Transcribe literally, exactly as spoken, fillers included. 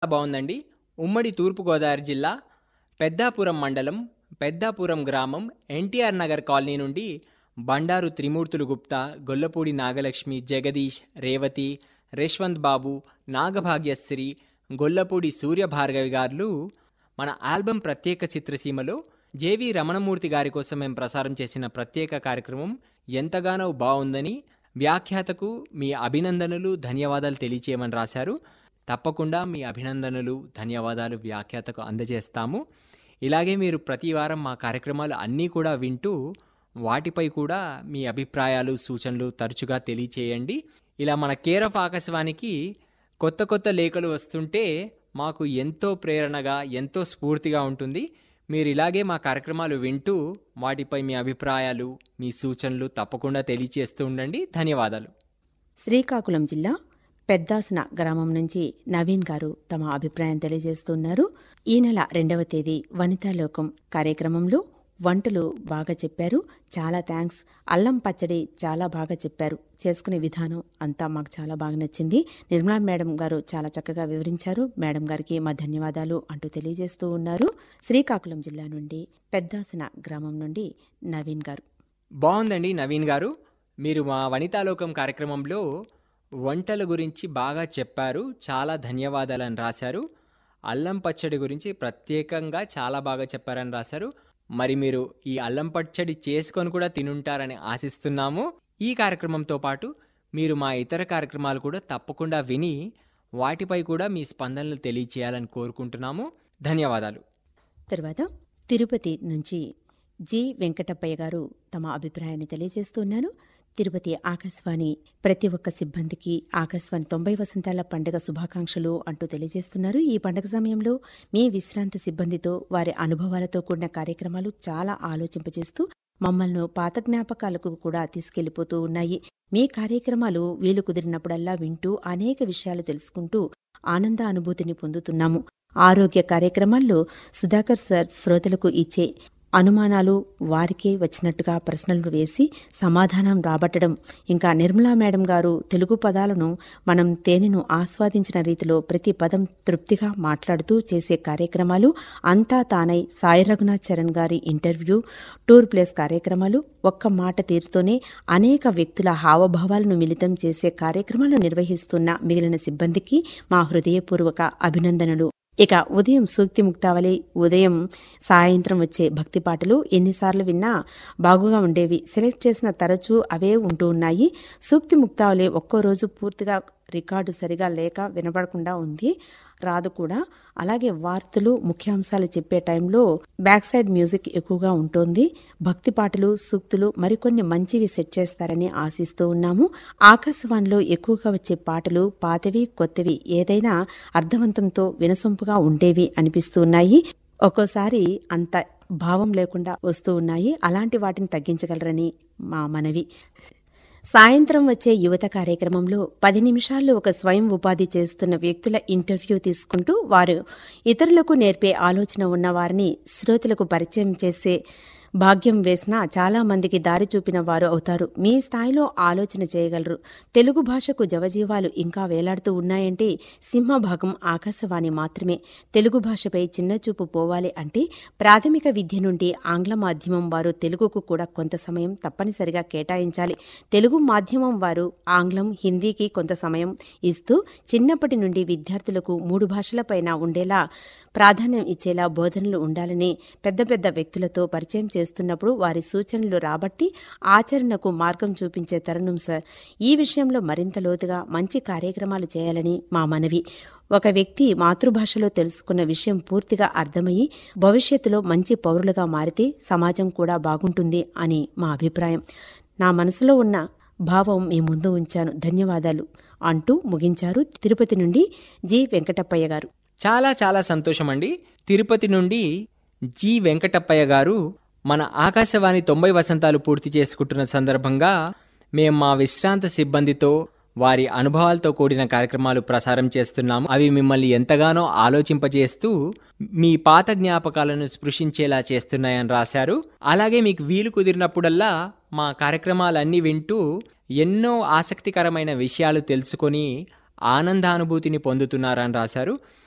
బాగుందండి. ఉమ్మడి తూర్పుగోదావరి జిల్లా పెద్దాపురం మండలం పెద్దాపురం గ్రామం ఎన్టీఆర్ నగర్ కాలనీ నుండి బండారు త్రిమూర్తులు గుప్తా, గొల్లపూడి నాగలక్ష్మి, జగదీష్, రేవతి, రేష్వంత్ బాబు, నాగభాగ్యశ్రీ, గొల్లపూడి సూర్యభార్గవి గారు మన ఆల్బమ్ ప్రత్యేక చిత్రసీమలో జేవి రమణమూర్తి గారి కోసం మేము ప్రసారం చేసిన ప్రత్యేక కార్యక్రమం ఎంతగానో బాగుందని వ్యాఖ్యాతకు మీ అభినందనలు, ధన్యవాదాలు తెలియచేయమని రాశారు. తప్పకుండా మీ అభినందనలు, ధన్యవాదాలు వ్యాఖ్యాతకు అందజేస్తాము. ఇలాగే మీరు ప్రతి వారం మా కార్యక్రమాలు అన్నీ కూడా వింటూ వాటిపై కూడా మీ అభిప్రాయాలు, సూచనలు తరచుగా తెలియచేయండి. ఇలా మన కేర్ ఆఫ్ ఆకాశవాణికి కొత్త కొత్త లేఖలు వస్తుంటే మాకు ఎంతో ప్రేరణగా, ఎంతో స్ఫూర్తిగా ఉంటుంది. మీరు ఇలాగే మా కార్యక్రమాలు వింటూ వాటిపై మీ అభిప్రాయాలు, మీ సూచనలు తప్పకుండా తెలియచేస్తూ ఉండండి. ధన్యవాదాలు. శ్రీకాకుళం జిల్లా పెద్దాసన గ్రామం నుంచి నవీన్ గారు తమ అభిప్రాయం తెలియజేస్తున్నారు. ఈ నెల రెండవ తేదీ వనితాలోకం కార్యక్రమంలో వంటలు బాగా చెప్పారు, చాలా థ్యాంక్స్. అల్లం పచ్చడి చాలా బాగా చెప్పారు, చేసుకునే విధానం అంతా మాకు చాలా బాగా నచ్చింది. నిర్మలా మేడం గారు చాలా చక్కగా వివరించారు, మేడం గారికి మా ధన్యవాదాలు అంటూ తెలియజేస్తూ ఉన్నారు. శ్రీకాకుళం జిల్లా నుండి పెద్దాసన గ్రామం నుండి నవీన్ గారు. బాగుందండి నవీన్ గారు, మీరు మా వనితాలోకం కార్యక్రమంలో వంటల గురించి బాగా చెప్పారు, చాలా ధన్యవాదాలని రాశారు. అల్లం పచ్చడి గురించి ప్రత్యేకంగా చాలా బాగా చెప్పారని రాశారు. మరి మీరు ఈ అల్లం పచ్చడి చేసుకొని కూడా తినుంటారని ఆశిస్తున్నాము. ఈ కార్యక్రమంతో పాటు మీరు మా ఇతర కార్యక్రమాలు కూడా తప్పకుండా విని వాటిపై కూడా మీ స్పందనలు తెలియచేయాలని కోరుకుంటున్నాము. ధన్యవాదాలు. తర్వాత తిరుపతి నుంచి జి వెంకటప్పయ్య గారు తమ అభిప్రాయాన్ని తెలియజేస్తున్నారు. తిరుపతి ఆకాశవాణి ప్రతి ఒక్క సిబ్బందికి ఆకాశవాణి తొంభై వసంతాల పండుగ శుభాకాంక్షలు అంటూ తెలియజేస్తున్నారు. ఈ పండుగ సమయంలో మీ విశ్రాంత సిబ్బందితో వారి అనుభవాలతో కూడిన కార్యక్రమాలు చాలా ఆలోచింపజేస్తూ మమ్మల్ని పాత జ్ఞాపకాలకు కూడా తీసుకెళ్లిపోతూ ఉన్నాయి. మీ కార్యక్రమాలు వీలు కుదిరినప్పుడల్లా వింటూ అనేక విషయాలు తెలుసుకుంటూ ఆనంద అనుభూతిని పొందుతున్నాము. ఆరోగ్య కార్యక్రమాల్లో సుధాకర్ సార్ శ్రోతలకు ఇచ్చే అనుమానాలు వారికే వచ్చినట్టుగా ప్రశ్నలు వేసి సమాధానం రాబట్టడం, ఇంకా నిర్మలా మేడం గారు తెలుగు పదాలను మనం తేనెను ఆస్వాదించిన రీతిలో ప్రతి పదం తృప్తిగా మాట్లాడుతూ చేసే కార్యక్రమాలు, అంతా తానై సాయి రఘునాథ్ చరణ్ గారి ఇంటర్వ్యూ, టూర్ ప్లేస్ కార్యక్రమాలు, ఒక్క మాట తీరుతోనే అనేక వ్యక్తుల హావభావాలను మిళితం చేసే కార్యక్రమాలు నిర్వహిస్తున్న మిగిలిన సిబ్బందికి మా హృదయపూర్వక అభినందనలు. ఇక ఉదయం సూక్తి ముక్తావళి, ఉదయం సాయంత్రం వచ్చే భక్తి పాటలు ఎన్నిసార్లు విన్నా బాగుగా ఉండేవి. సెలెక్ట్ చేసిన తరచూ అవే ఉంటూ ఉన్నాయి. సూక్తి ముక్తావళి ఒక్కో రోజు పూర్తిగా రికార్డు సరిగా లేక వినపడకుండా ఉంది, రాదు కూడా. అలాగే వార్తలు, ముఖ్యాంశాలు చెప్పే టైంలో బ్యాక్ సైడ్ మ్యూజిక్ ఎక్కువగా ఉంటుంది. భక్తి పాటలు, సూక్తులు మరికొన్ని మంచివి సెట్ చేస్తారని ఆశిస్తూ ఉన్నాము. ఆకాశవాణిలో ఎక్కువగా వచ్చే పాటలు పాతవి, కొత్తవి ఏదైనా అర్థవంతంతో వినసొంపుగా ఉండేవి అనిపిస్తూ ఉన్నాయి. ఒక్కోసారి అంత భావం లేకుండా వస్తూ ఉన్నాయి. అలాంటి వాటిని తగ్గించగలరని మా మనవి. సాయంత్రం వచ్చే యువత కార్యక్రమంలో పది నిమిషాల్లో ఒక స్వయం ఉపాధి చేస్తున్న వ్యక్తుల ఇంటర్వ్యూ తీసుకుంటూ వారు ఇతరులకు నేర్పే ఆలోచన ఉన్న వారిని శ్రోతలకు పరిచయం చేసే భాగ్యం వేసినా చాలా మందికి దారి చూపిన వారు అవుతారు. మీ స్థాయిలో ఆలోచన చేయగలరు. తెలుగు భాషకు జవజీవాలు ఇంకా వేలాడుతూ ఉన్నాయంటే సింహభాగం ఆకాశవాణి మాత్రమే. తెలుగు భాషపై చిన్నచూపు పోవాలి అంటే ప్రాథమిక విద్య నుండి ఆంగ్ల మాధ్యమం వారు తెలుగుకు కూడా కొంత సమయం తప్పనిసరిగా కేటాయించాలి. తెలుగు మాధ్యమం వారు ఆంగ్లం, హిందీకి కొంత సమయం ఇస్తూ చిన్నప్పటి నుండి విద్యార్థులకు మూడు భాషలపైన ఉండేలా ప్రాధాన్యం ఇచ్చేలా బోధనలు ఉండాలని పెద్ద పెద్ద వ్యక్తులతో పరిచయం చేస్తున్నప్పుడు వారి సూచనలు రాబట్టి ఆచరణకు మార్గం చూపించే తరుణం సార్. ఈ విషయంలో మరింత లోతుగా మంచి కార్యక్రమాలు చేయాలని మా మనవి. ఒక వ్యక్తి మాతృభాషలో తెలుసుకున్న విషయం పూర్తిగా అర్థమయ్యి భవిష్యత్తులో మంచి పౌరులుగా మారితే సమాజం కూడా బాగుంటుంది అని మా అభిప్రాయం. నా మనసులో ఉన్న భావం మీ ముందు ఉంచాను, ధన్యవాదాలు అంటూ ముగించారు తిరుపతి నుండి జి వెంకటప్పయ్య గారు. చాలా చాలా సంతోషం అండి. తిరుపతి నుండి జి వెంకటప్పయ్య గారు మన ఆకాశవాణి తొంభై వసంతాలు పూర్తి చేసుకుంటున్న సందర్భంగా మేము మా విశ్రాంత సిబ్బందితో వారి అనుభవాలతో కూడిన కార్యక్రమాలు ప్రసారం చేస్తున్నాము. అవి మిమ్మల్ని ఎంతగానో ఆలోచింపజేస్తూ మీ పాత జ్ఞాపకాలను స్పృశించేలా చేస్తున్నాయని రాశారు. అలాగే మీకు వీలు కుదిరినప్పుడల్లా మా కార్యక్రమాలన్నీ వింటూ ఎన్నో ఆసక్తికరమైన విషయాలు తెలుసుకొని ఆనందానుభూతిని పొందుతున్నారని రాశారు.